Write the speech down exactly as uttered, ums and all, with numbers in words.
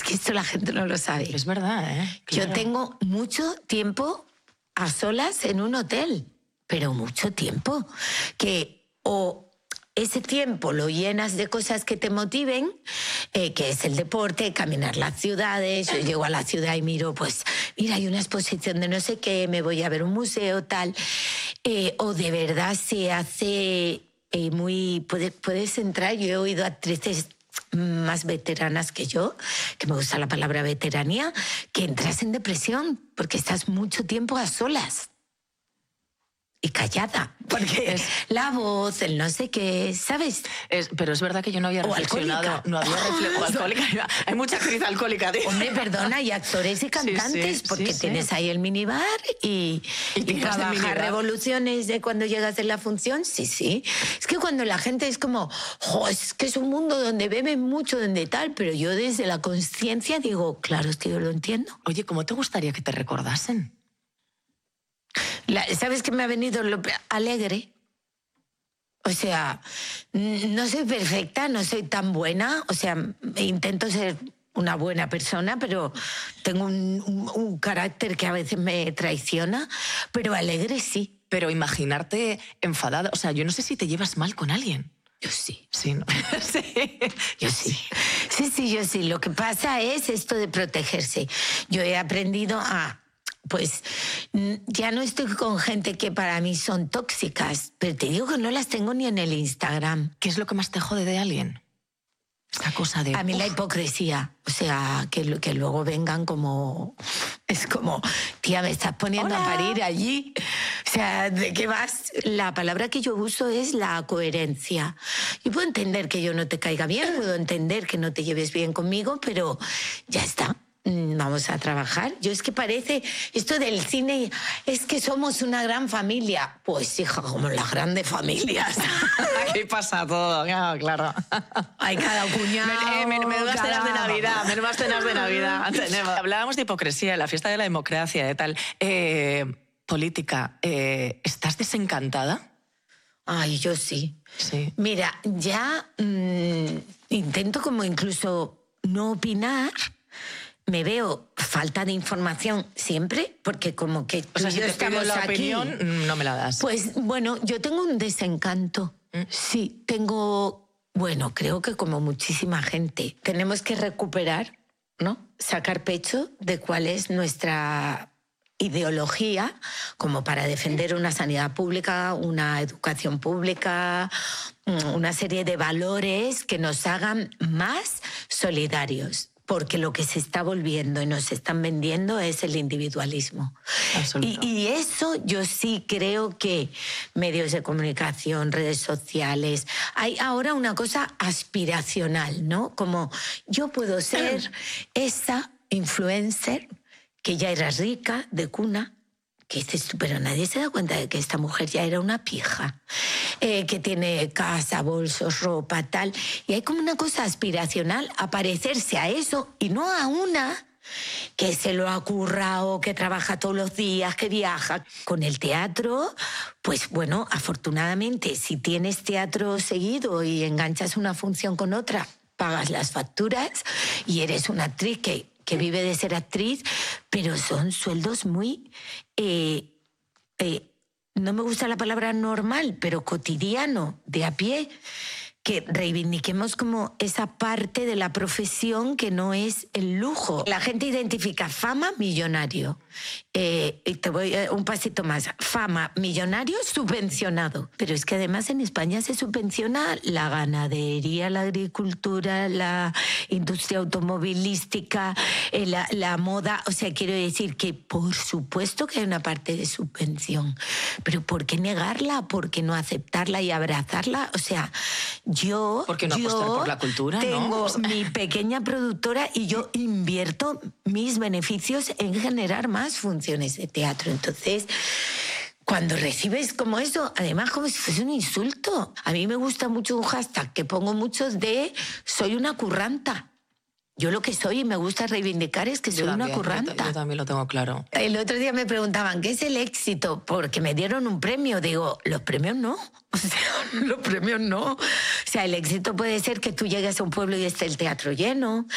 que esto la gente no lo sabe. Es verdad, ¿eh? Claro. Yo tengo mucho tiempo a solas en un hotel, pero mucho tiempo. Que o ese tiempo lo llenas de cosas que te motiven, eh, que es el deporte, caminar las ciudades. Yo llego a la ciudad y miro, pues, mira, hay una exposición de no sé qué, me voy a ver un museo, tal. Eh, o de verdad se hace eh, muy... Puedes, puedes entrar, yo he oído actrices más veteranas que yo, que me gusta la palabra veteranía, que entras en depresión porque estás mucho tiempo a solas. Y callada, porque es la voz, el no sé qué, ¿sabes? Es, pero es verdad que yo no había o reflexionado. Alcohólica. No había reflexionado. Alcohólica. Hay mucha actriz alcohólica, tío. Hombre, perdona, y actores y cantantes, sí, sí, porque sí, tienes sí. ahí el minibar y, y, y trabajar revoluciones de cuando llegas en la función. Sí, sí. Es que cuando la gente es como, oh, es que es un mundo donde beben mucho, donde tal, pero yo desde la conciencia digo, claro, es que yo lo entiendo. Oye, ¿cómo te gustaría que te recordasen? La, ¿Sabes qué me ha venido lo alegre? O sea, no soy perfecta, no soy tan buena. O sea, intento ser una buena persona, pero tengo un, un, un carácter que a veces me traiciona. Pero alegre sí. Pero imaginarte enfadada. O sea, yo no sé si te llevas mal con alguien. Yo sí. Sí, ¿no? Sí. Yo sí. Sí, sí, yo sí. Lo que pasa es esto de protegerse. Yo he aprendido a... Pues ya no estoy con gente que para mí son tóxicas, pero te digo que no las tengo ni en el Instagram. ¿Qué es lo que más te jode de alguien? Esta cosa de... A mí uf. la hipocresía, o sea, que, que luego vengan como... Es como, tía, me estás poniendo Hola. a parir allí. O sea, ¿de qué vas? La palabra que yo uso es la coherencia. Yo puedo entender que yo no te caiga bien, puedo entender que no te lleves bien conmigo, pero ya está. Vamos a trabajar. Yo es que parece esto del cine, es que somos una gran familia. Pues hija, como las grandes familias. Aquí pasa todo, claro, claro. Hay cada cuñado. Men, eh, menudas cada... cenas de Navidad, menudas cenas de Navidad. Tenemos. Hablábamos de hipocresía, la fiesta de la democracia, de tal. Eh, política, eh, ¿estás desencantada? Ay, yo sí. Sí. Mira, ya mmm, intento como incluso no opinar. Me veo falta de información siempre, porque como que o sea, si yo te estamos pido la aquí, opinión, no me la das. Pues bueno, yo tengo un desencanto. ¿Mm? Sí, tengo, bueno, creo que como muchísima gente, tenemos que recuperar, ¿no? Sacar pecho de cuál es nuestra ideología como para defender una sanidad pública, una educación pública, una serie de valores que nos hagan más solidarios. Porque lo que se está volviendo y nos están vendiendo es el individualismo. Y, y eso yo sí creo que medios de comunicación, redes sociales, hay ahora una cosa aspiracional, ¿no? Como yo puedo ser esa influencer que ya era rica, de cuna, que dices tú, pero nadie se da cuenta de que esta mujer ya era una pija, eh, que tiene casa, bolsos, ropa, tal. Y hay como una cosa aspiracional a parecerse a eso y no a una que se lo ha currado, que trabaja todos los días, que viaja. Con el teatro, pues bueno, afortunadamente, si tienes teatro seguido y enganchas una función con otra, pagas las facturas y eres una actriz que... que vive de ser actriz, pero son sueldos muy... Eh, eh, no me gusta la palabra normal, pero cotidiano, de a pie, que reivindiquemos como esa parte de la profesión que no es el lujo. La gente identifica fama, millonario. Eh, y te voy un pasito más. Fama, millonario, subvencionado. Pero es que además en España se subvenciona la ganadería, la agricultura, la industria automovilística, eh, la, la moda. O sea, quiero decir que por supuesto que hay una parte de subvención. Pero ¿por qué negarla? ¿Por qué no aceptarla y abrazarla? O sea, yo... ¿Por qué no yo apostar por la cultura? Tengo ¿no? mi pequeña productora y yo invierto mis beneficios en generar más funciones de teatro. Entonces, cuando recibes como eso, además como si fuese un insulto. A mí me gusta mucho un hashtag que pongo muchos de soy una curranta. Yo lo que soy y me gusta reivindicar es que soy también, una curranta. Yo, yo también lo tengo claro. El otro día me preguntaban, ¿qué es el éxito? Porque me dieron un premio. Digo, los premios no. O sea, los premios no. O sea, el éxito puede ser que tú llegues a un pueblo y esté el teatro lleno.